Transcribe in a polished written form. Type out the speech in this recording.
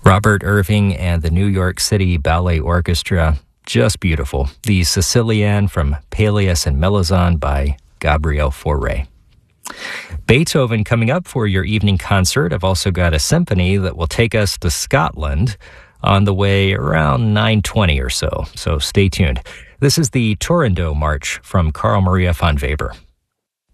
Robert Irving and the New York City Ballet Orchestra, just beautiful. The Sicilienne from Peleus and Melisande by Gabriel Fauré. Beethoven coming up for your evening concert. I've also got a symphony that will take us to Scotland on the way around 9:20 or so stay tuned. This is the Turandot March from Carl Maria von Weber.